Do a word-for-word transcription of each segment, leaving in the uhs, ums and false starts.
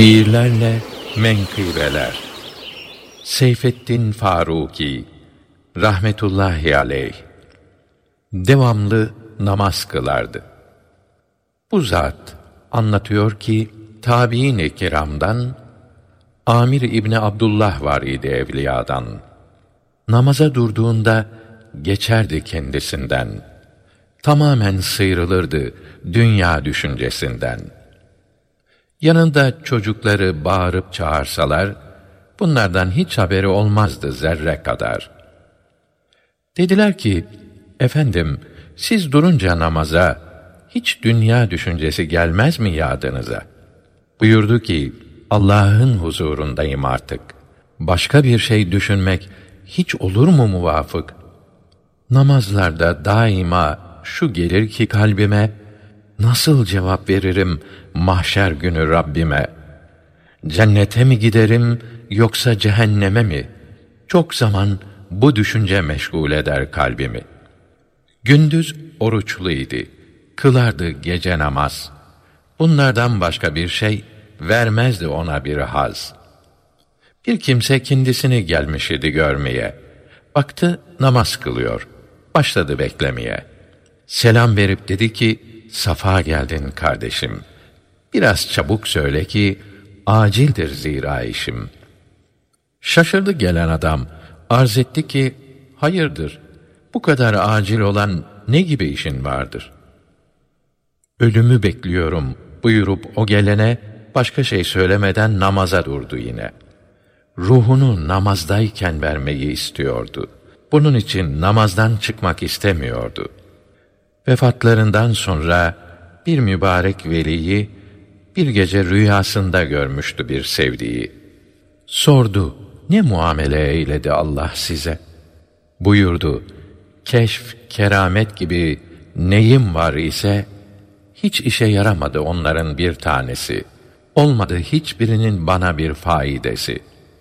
Şiirlerle menkıbeler. Seyfettin Faruki rahmetullahi aleyh devamlı namaz kılardı. Bu zat anlatıyor ki tabiin-i kiramdan Amir İbni Abdullah var idi evliyadan. Namaza durduğunda geçerdi kendisinden. Tamamen sıyrılırdı dünya düşüncesinden. Yanında çocukları bağırıp çağırsalar, bunlardan hiç haberi olmazdı zerre kadar. Dediler ki, efendim, siz durunca namaza, hiç dünya düşüncesi gelmez mi yadınıza? Buyurdu ki, Allah'ın huzurundayım artık. Başka bir şey düşünmek hiç olur mu muvafık? Namazlarda daima şu gelir ki kalbime, nasıl cevap veririm mahşer günü Rabbime? Cennete mi giderim yoksa cehenneme mi? Çok zaman bu düşünce meşgul eder kalbimi. Gündüz oruçluydu, kılardı gece namaz. Bunlardan başka bir şey vermezdi ona bir haz. Bir kimse kendisini gelmiş idi görmeye. Baktı namaz kılıyor. Başladı beklemeye. Selam verip dedi ki, safa geldin kardeşim. Biraz çabuk söyle ki, acildir zira işim. Şaşırdı gelen adam, arz etti ki, hayırdır, bu kadar acil olan ne gibi işin vardır? Ölümü bekliyorum buyurup o gelene, başka şey söylemeden namaza durdu yine. Ruhunu namazdayken vermeyi istiyordu. Bunun için namazdan çıkmak istemiyordu. Vefatlarından sonra bir mübarek veliyi bir gece rüyasında görmüştü bir sevdiği. Sordu, ne muamele eyledi Allah size? Buyurdu, keşf, keramet gibi neyim var ise, hiç işe yaramadı onların bir tanesi. Olmadı hiçbirinin bana bir faidesi.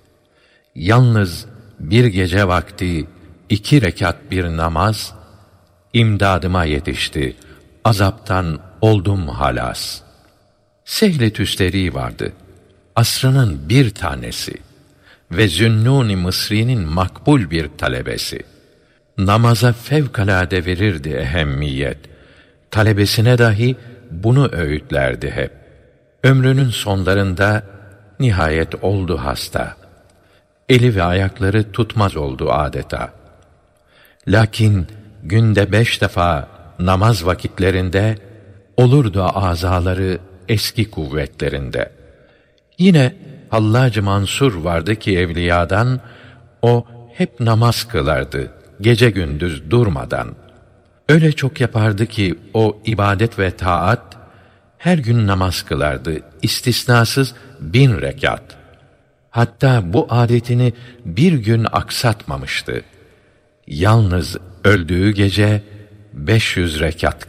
Yalnız bir gece vakti iki rekat bir namaz, İmdadıma yetişti, azaptan oldum halas. Sehl-i Tüsteri vardı, asrının bir tanesi ve Zünnûn-i Mısri'nin makbul bir talebesi. Namaza fevkalade verirdi ehemmiyet, talebesine dahi bunu öğütlerdi hep. Ömrünün sonlarında nihayet oldu hasta. Eli ve ayakları tutmaz oldu adeta. Lakin günde beş defa namaz vakitlerinde olurdu azaları eski kuvvetlerinde. Yine Hallacı Mansur vardı ki evliyadan, o hep namaz kılardı gece gündüz durmadan. Öyle çok yapardı ki o ibadet ve taat, her gün namaz kılardı istisnasız bin rekat. Hatta bu adetini bir gün aksatmamıştı. Yalnız öldüğü gece beş yüz rekat